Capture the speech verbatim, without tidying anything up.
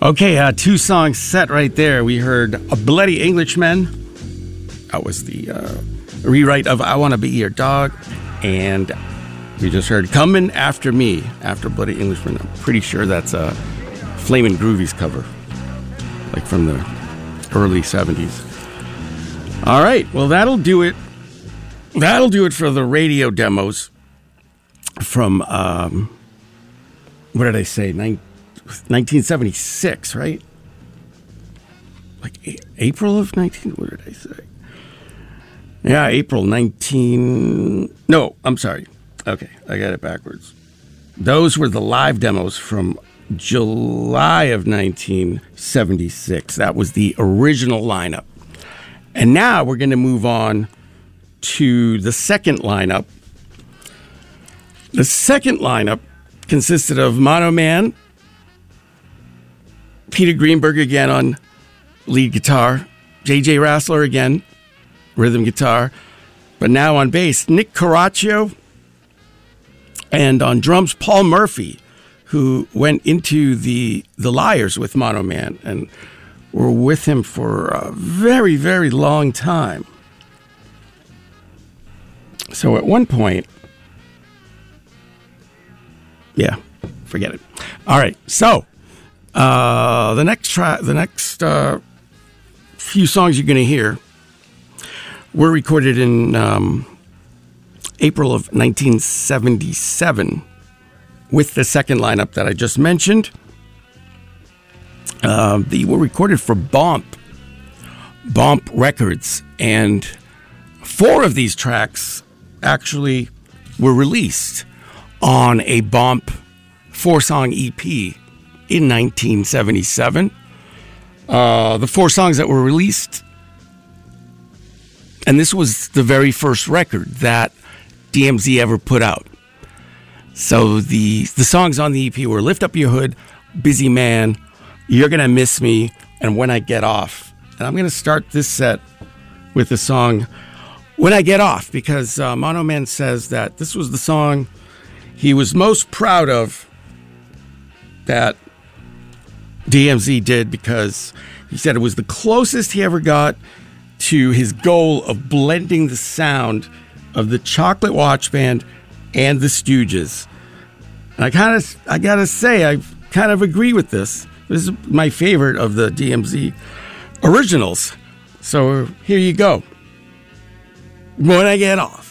Okay, uh, two songs set right there. We heard A Bloody Englishman. That was the uh, rewrite of I Want to Be Your Dog. And we just heard Coming After Me, after Bloody Englishman. I'm pretty sure that's a Flamin' Groovies cover, like from the early seventies. All right, well, that'll do it. That'll do it for the radio demos from, um, what did I say, nineteen seventy-six, right? Like a- April of nineteen, what did I say? Yeah, April nineteen, no, I'm sorry. Okay, I got it backwards. Those were the live demos from July of nineteen seventy-six. That was the original lineup. And now we're going to move on to the second lineup. The second lineup consisted of Mono Man, Peter Greenberg again on lead guitar, J J Rassler again, rhythm guitar, but now on bass, Nick Caraccio, and on drums, Paul Murphy, who went into the the Liars with Mono Man and were with him for a very, very long time. So at one point, yeah, forget it. All right, so uh, the next track, the next uh, few songs you're going to hear were recorded in um, April of nineteen seventy-seven with the second lineup that I just mentioned. Uh, they were recorded for Bomp, Bomp Records, and four of these tracks actually were released on a Bomp four-song E P in nineteen seventy-seven. Uh, the four songs that were released, and this was the very first record that D M Z ever put out. So the the songs on the E P were Lift Up Your Hood, Busy Man, You're Gonna Miss Me, and When I Get Off. And I'm going to start this set with the song When I Get Off, because uh, Mono Man says that this was the song he was most proud of that D M Z did, because he said it was the closest he ever got to his goal of blending the sound of the Chocolate Watch Band and the Stooges. And I kind of, I gotta say, I kind of agree with this. This is my favorite of the D M Z originals. So here you go. When I Get Off.